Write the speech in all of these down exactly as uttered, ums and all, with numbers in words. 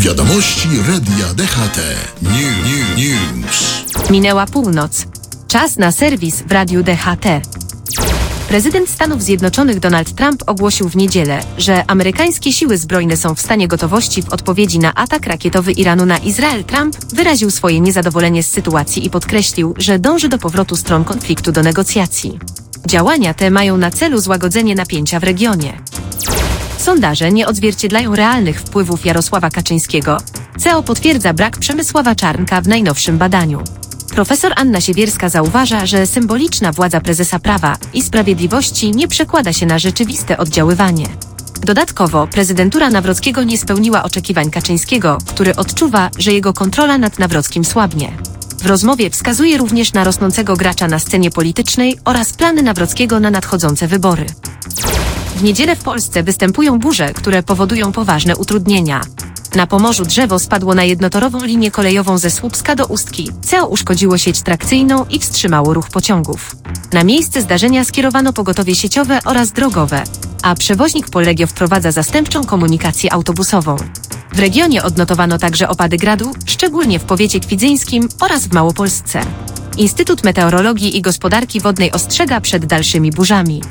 Wiadomości Radia D H T. New, new, news. Minęła północ. Czas na serwis w Radiu D H T. Prezydent Stanów Zjednoczonych Donald Trump ogłosił w niedzielę, że amerykańskie siły zbrojne są w stanie gotowości w odpowiedzi na atak rakietowy Iranu na Izrael. Trump wyraził swoje niezadowolenie z sytuacji i podkreślił, że dąży do powrotu stron konfliktu do negocjacji. Działania te mają na celu złagodzenie napięcia w regionie. Sondaże nie odzwierciedlają realnych wpływów Jarosława Kaczyńskiego, co potwierdza brak Przemysława Czarnka w najnowszym badaniu. Profesor Anna Siewierska zauważa, że symboliczna władza prezesa Prawa i Sprawiedliwości nie przekłada się na rzeczywiste oddziaływanie. Dodatkowo prezydentura Nawrockiego nie spełniła oczekiwań Kaczyńskiego, który odczuwa, że jego kontrola nad Nawrockim słabnie. W rozmowie wskazuje również na rosnącego gracza na scenie politycznej oraz plany Nawrockiego na nadchodzące wybory. W niedzielę w Polsce występują burze, które powodują poważne utrudnienia. Na Pomorzu drzewo spadło na jednotorową linię kolejową ze Słupska do Ustki, co uszkodziło sieć trakcyjną i wstrzymało ruch pociągów. Na miejsce zdarzenia skierowano pogotowie sieciowe oraz drogowe, a przewoźnik Polregio wprowadza zastępczą komunikację autobusową. W regionie odnotowano także opady gradu, szczególnie w powiecie kwidzyńskim oraz w Małopolsce. Instytut Meteorologii i Gospodarki Wodnej ostrzega przed dalszymi burzami.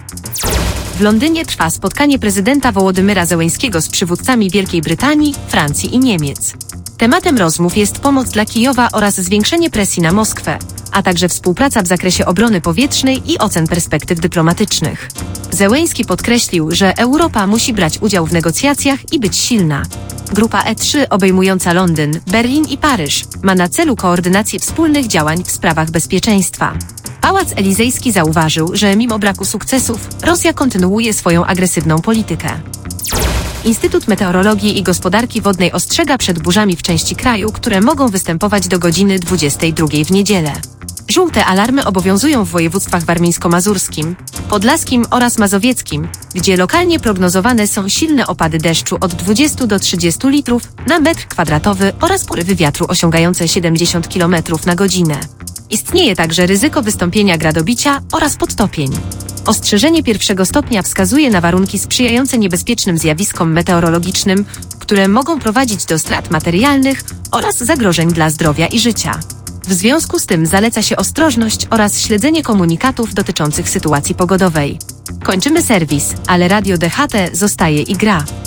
W Londynie trwa spotkanie prezydenta Wołodymyra Zełeńskiego z przywódcami Wielkiej Brytanii, Francji i Niemiec. Tematem rozmów jest pomoc dla Kijowa oraz zwiększenie presji na Moskwę, a także współpraca w zakresie obrony powietrznej i ocen perspektyw dyplomatycznych. Zełeński podkreślił, że Europa musi brać udział w negocjacjach i być silna. Grupa E trzy obejmująca Londyn, Berlin i Paryż ma na celu koordynację wspólnych działań w sprawach bezpieczeństwa. Pałac Elizejski zauważył, że mimo braku sukcesów, Rosja kontynuuje swoją agresywną politykę. Instytut Meteorologii i Gospodarki Wodnej ostrzega przed burzami w części kraju, które mogą występować do godziny dwudziestej drugiej w niedzielę. Żółte alarmy obowiązują w województwach warmińsko-mazurskim, podlaskim oraz mazowieckim, gdzie lokalnie prognozowane są silne opady deszczu od dwudziestu do trzydziestu litrów na metr kwadratowy oraz porywy wiatru osiągające siedemdziesiąt kilometrów na godzinę. Istnieje także ryzyko wystąpienia gradobicia oraz podtopień. Ostrzeżenie pierwszego stopnia wskazuje na warunki sprzyjające niebezpiecznym zjawiskom meteorologicznym, które mogą prowadzić do strat materialnych oraz zagrożeń dla zdrowia i życia. W związku z tym zaleca się ostrożność oraz śledzenie komunikatów dotyczących sytuacji pogodowej. Kończymy serwis, ale Radio D H T zostaje i gra.